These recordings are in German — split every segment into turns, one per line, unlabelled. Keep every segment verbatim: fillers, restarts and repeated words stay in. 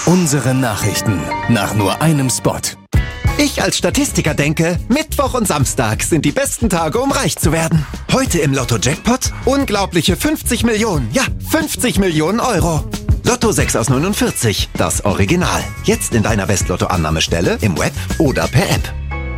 Unsere Nachrichten nach nur einem Spot.
Ich als Statistiker denke, Mittwoch und Samstag sind die besten Tage, um reich zu werden. Heute im Lotto-Jackpot unglaubliche fünfzig Millionen, ja, fünfzig Millionen Euro. Lotto sechs aus neunundvierzig, das Original. Jetzt in deiner Westlotto-Annahmestelle, im Web oder per App.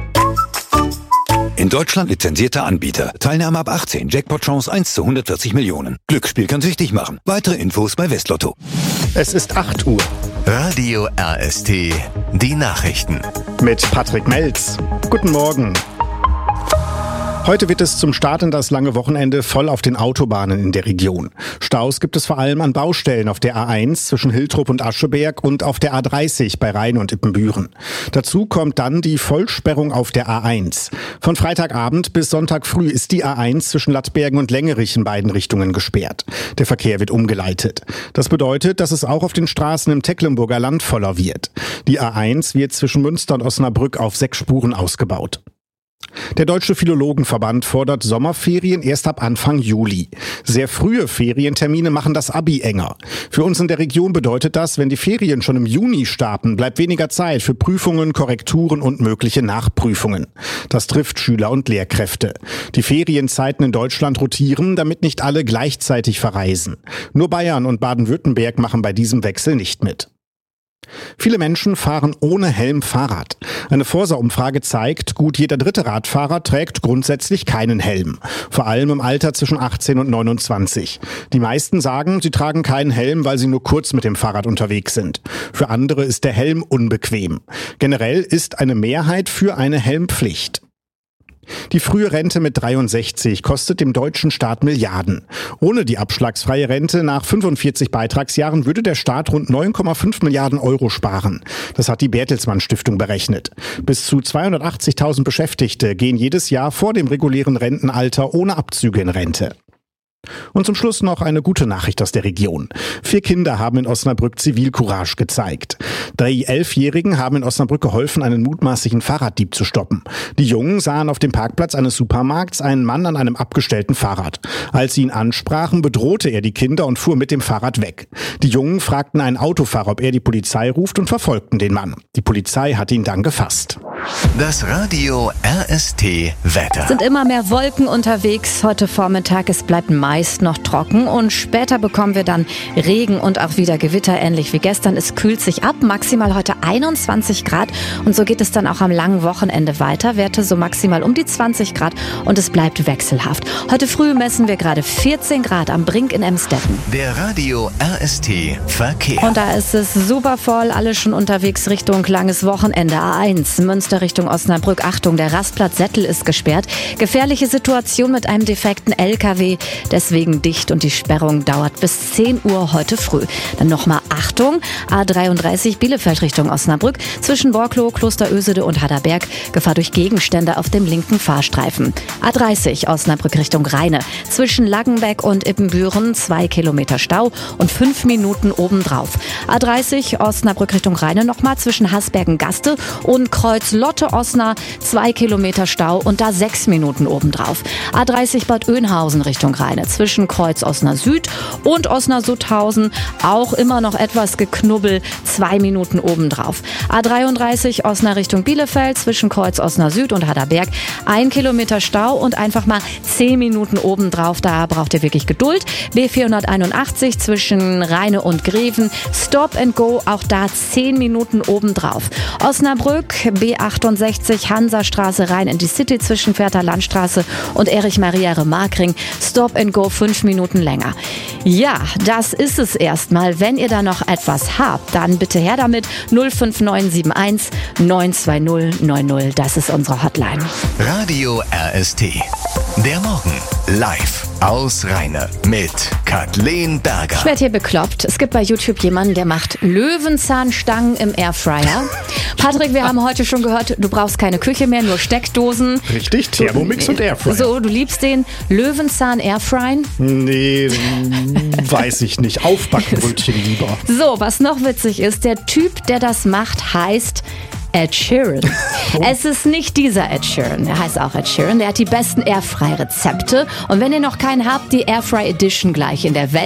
In Deutschland lizenzierter Anbieter. Teilnahme ab achtzehn. Jackpot-Chance eins zu hundertvierzig Millionen. Glücksspiel kann süchtig machen. Weitere Infos bei Westlotto.
Es ist acht Uhr.
Radio R S T, die Nachrichten.
Mit Patrick Melz. Guten Morgen. Heute wird es zum Start in das lange Wochenende voll auf den Autobahnen in der Region. Staus gibt es vor allem an Baustellen auf der A eins zwischen Hiltrup und Ascheberg und auf der A dreißig bei Rhein und Ippenbüren. Dazu kommt dann die Vollsperrung auf der A eins. Von Freitagabend bis Sonntag früh ist die A eins zwischen Lattbergen und Längerich in beiden Richtungen gesperrt. Der Verkehr wird umgeleitet. Das bedeutet, dass es auch auf den Straßen im Tecklenburger Land voller wird. Die A eins wird zwischen Münster und Osnabrück auf sechs Spuren ausgebaut. Der Deutsche Philologenverband fordert Sommerferien erst ab Anfang Juli. Sehr frühe Ferientermine machen das Abi enger. Für uns in der Region bedeutet das, wenn die Ferien schon im Juni starten, bleibt weniger Zeit für Prüfungen, Korrekturen und mögliche Nachprüfungen. Das trifft Schüler und Lehrkräfte. Die Ferienzeiten in Deutschland rotieren, damit nicht alle gleichzeitig verreisen. Nur Bayern und Baden-Württemberg machen bei diesem Wechsel nicht mit. Viele Menschen fahren ohne Helm Fahrrad. Eine Forsa-Umfrage zeigt, gut jeder dritte Radfahrer trägt grundsätzlich keinen Helm. Vor allem im Alter zwischen achtzehn und neunundzwanzig. Die meisten sagen, sie tragen keinen Helm, weil sie nur kurz mit dem Fahrrad unterwegs sind. Für andere ist der Helm unbequem. Generell ist eine Mehrheit für eine Helmpflicht. Die frühe Rente mit dreiundsechzig kostet dem deutschen Staat Milliarden. Ohne die abschlagsfreie Rente nach fünfundvierzig Beitragsjahren würde der Staat rund neun Komma fünf Milliarden Euro sparen. Das hat die Bertelsmann Stiftung berechnet. Bis zu zweihundertachtzigtausend Beschäftigte gehen jedes Jahr vor dem regulären Rentenalter ohne Abzüge in Rente. Und zum Schluss noch eine gute Nachricht aus der Region. Vier Kinder haben in Osnabrück Zivilcourage gezeigt. Drei Elfjährigen haben in Osnabrück geholfen, einen mutmaßlichen Fahrraddieb zu stoppen. Die Jungen sahen auf dem Parkplatz eines Supermarkts einen Mann an einem abgestellten Fahrrad. Als sie ihn ansprachen, bedrohte er die Kinder und fuhr mit dem Fahrrad weg. Die Jungen fragten einen Autofahrer, ob er die Polizei ruft, und verfolgten den Mann. Die Polizei hat ihn dann gefasst.
Das Radio R S T Wetter.
Sind immer mehr Wolken unterwegs heute Vormittag. Es bleibt meist noch trocken und später bekommen wir dann Regen und auch wieder Gewitter, ähnlich wie gestern. Es kühlt sich ab, maximal heute einundzwanzig Grad und so geht es dann auch am langen Wochenende weiter. Werte so maximal um die zwanzig Grad und es bleibt wechselhaft. Heute früh messen wir gerade vierzehn Grad am Brink in Emstetten.
Der Radio R S T Verkehr.
Und da ist es super voll, alle schon unterwegs Richtung langes Wochenende. A eins, Münster Richtung Osnabrück. Achtung, der Rastplatz Settel ist gesperrt. Gefährliche Situation mit einem defekten L K W. Deswegen dicht und die Sperrung dauert bis zehn Uhr heute früh. Dann nochmal Achtung, A dreiunddreißig Bielefeld Richtung Osnabrück. Zwischen Borkloh, Klosterösede und Haderberg. Gefahr durch Gegenstände auf dem linken Fahrstreifen. A dreißig Osnabrück Richtung Rheine. Zwischen Laggenbeck und Ippenbüren zwei Kilometer Stau und fünf Minuten obendrauf. A dreißig Osnabrück Richtung Rheine nochmal zwischen Hasbergen-Gaste und Kreuz-Lotte-Osna zwei Kilometer Stau und da sechs Minuten obendrauf. A dreißig Bad Oeynhausen Richtung Rheine. Zwischen Kreuz Osna Süd und Osna Sutthausen auch immer noch etwas Geknubbel, zwei Minuten obendrauf. A dreiunddreißig Osna Richtung Bielefeld zwischen Kreuz Osna Süd und Haderberg ein Kilometer Stau und einfach mal zehn Minuten obendrauf. Da braucht ihr wirklich Geduld. B vierhunderteinundachtzig zwischen Rheine und Greven Stop and Go, auch da zehn Minuten obendrauf. Osnabrück B achtundsechzig Hansastraße rein in die City zwischen Vierter Landstraße und Erich-Maria-Remarkring Stop and Go fünf Minuten länger. Ja, das ist es erstmal. Wenn ihr da noch etwas habt, dann bitte her damit. null fünf neun sieben eins neun zwei null neun null. Das ist unsere Hotline.
Radio R S T. Der Morgen live aus Rheine mit Kathleen Berger.
Ich werde hier bekloppt. Es gibt bei YouTube jemanden, der macht Löwenzahnstangen im Airfryer. Patrick, wir haben heute schon gehört, du brauchst keine Küche mehr, nur Steckdosen.
Richtig, Thermomix und Airfryer.
So, du liebst den Löwenzahn Airfryen?
Nee, weiß ich nicht. Aufbackbrötchen lieber.
So, was noch witzig ist, der Typ, der das macht, heißt Ed Sheeran. Oh. Es ist nicht dieser Ed Sheeran, der heißt auch Ed Sheeran. Der hat die besten Airfry-Rezepte. Und wenn ihr noch keinen habt, die Airfry Edition gleich in der Welt.